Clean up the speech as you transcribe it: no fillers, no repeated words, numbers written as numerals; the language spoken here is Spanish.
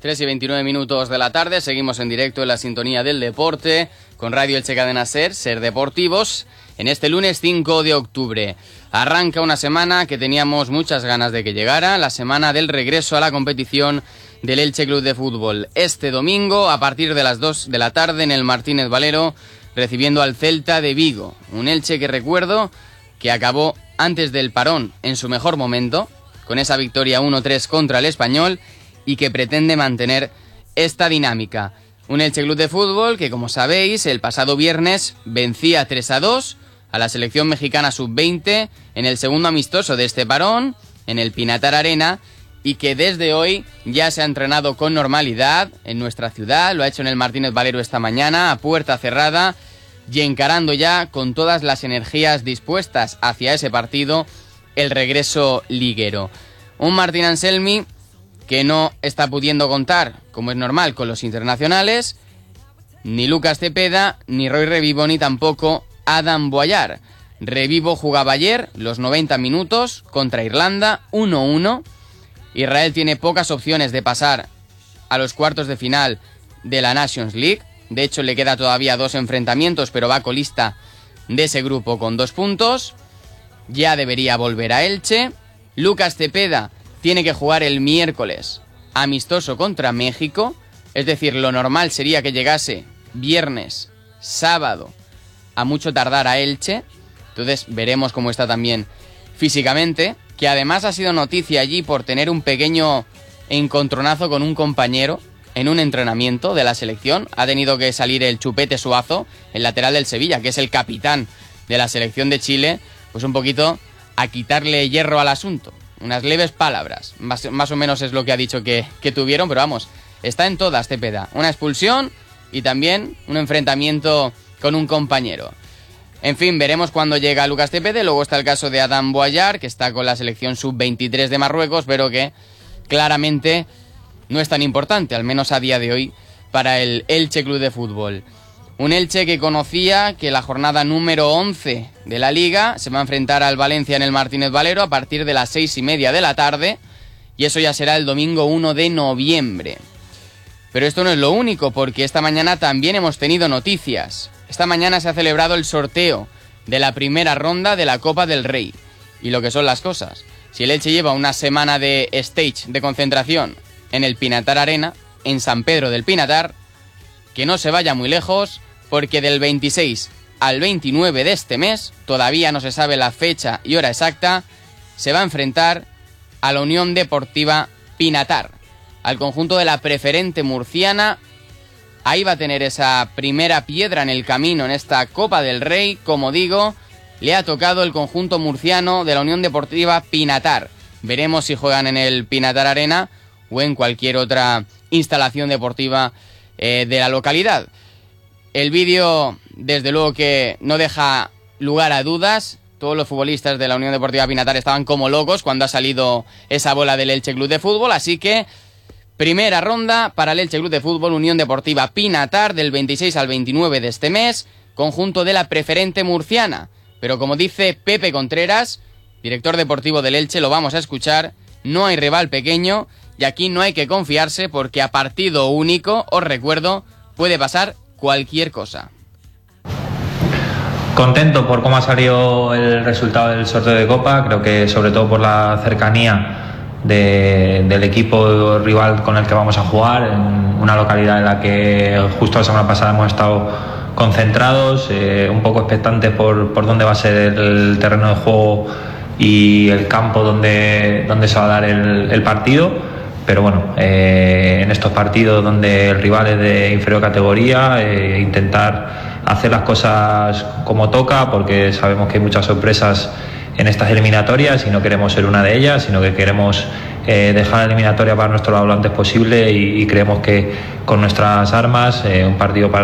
3:29 de la tarde, seguimos en directo en la sintonía del deporte con Radio Elche Cadena Ser Deportivos, en este lunes 5 de octubre. Arranca una semana que teníamos muchas ganas de que llegara, la semana del regreso a la competición del Elche Club de Fútbol. Este domingo, a partir de las 2 de la tarde, en el Martínez Valero, recibiendo al Celta de Vigo. Un Elche que recuerdo que acabó antes del parón en su mejor momento, con esa victoria 1-3 contra el Español, y que pretende mantener esta dinámica. Un Elche Club de Fútbol que, como sabéis, el pasado viernes vencía 3-2 a la selección mexicana sub-20 en el segundo amistoso de este parón, en el Pinatar Arena, y que desde hoy ya se ha entrenado con normalidad en nuestra ciudad. Lo ha hecho en el Martínez Valero esta mañana, a puerta cerrada, y encarando ya con todas las energías dispuestas hacia ese partido el regreso liguero. Un Martín Anselmi que no está pudiendo contar, como es normal, con los internacionales, ni Lucas Cepeda, ni Roy Revivo, ni tampoco Adam Boyar. Revivo jugaba ayer los 90 minutos contra Irlanda, 1-1. Israel tiene pocas opciones de pasar a los cuartos de final de la Nations League. De hecho, le queda todavía 2 enfrentamientos, pero va colista de ese grupo con 2 puntos. Ya debería volver a Elche. Lucas Cepeda tiene que jugar el miércoles amistoso contra México, es decir, lo normal sería que llegase viernes, sábado, a mucho tardar a Elche. Entonces veremos cómo está también físicamente, que además ha sido noticia allí por tener un pequeño encontronazo con un compañero en un entrenamiento de la selección. Ha tenido que salir el Chupete Suazo, el lateral del Sevilla, que es el capitán de la selección de Chile, pues un poquito a quitarle hierro al asunto. Unas leves palabras, más o menos es lo que ha dicho que tuvieron, pero vamos, está en todas Cepeda. Una expulsión y también un enfrentamiento con un compañero. En fin, veremos cuándo llega Lucas Cepeda. Luego está el caso de Adam Boyar, que está con la selección sub-23 de Marruecos, pero que claramente no es tan importante, al menos a día de hoy, para el Elche Club de Fútbol. Un Elche que conocía que la jornada número 11 de la Liga se va a enfrentar al Valencia en el Martínez Valero a partir de las 6:30 de la tarde, y eso ya será el domingo 1 de noviembre. Pero esto no es lo único, porque esta mañana también hemos tenido noticias. Esta mañana se ha celebrado el sorteo de la primera ronda de la Copa del Rey. Y lo que son las cosas. Si el Elche lleva una semana de stage, de concentración, en el Pinatar Arena, en San Pedro del Pinatar, que no se vaya muy lejos, porque del 26 al 29 de este mes, todavía no se sabe la fecha y hora exacta, se va a enfrentar a la Unión Deportiva Pinatar, al conjunto de la Preferente murciana. Ahí va a tener esa primera piedra en el camino en esta Copa del Rey. Como digo, le ha tocado el conjunto murciano de la Unión Deportiva Pinatar. Veremos si juegan en el Pinatar Arena o en cualquier otra instalación deportiva de la localidad. El vídeo, desde luego que no deja lugar a dudas. Todos los futbolistas de la Unión Deportiva Pinatar estaban como locos cuando ha salido esa bola del Elche Club de Fútbol, así que primera ronda para el Elche Club de Fútbol Unión Deportiva Pinatar del 26 al 29 de este mes, conjunto de la Preferente murciana. Pero como dice Pepe Contreras, director deportivo del Elche, lo vamos a escuchar, no hay rival pequeño y aquí no hay que confiarse porque a partido único, os recuerdo, puede pasar cualquier cosa. Contento por cómo ha salido el resultado del sorteo de Copa, creo que sobre todo por la cercanía del equipo rival con el que vamos a jugar, en una localidad en la que justo la semana pasada hemos estado concentrados, un poco expectantes por dónde va a ser el terreno de juego y el campo donde se va a dar el partido. Pero bueno, en estos partidos donde el rival es de inferior categoría, intentar hacer las cosas como toca, porque sabemos que hay muchas sorpresas en estas eliminatorias y no queremos ser una de ellas, sino que queremos dejar la eliminatoria para nuestro lado lo antes posible y creemos que con nuestras armas, un partido para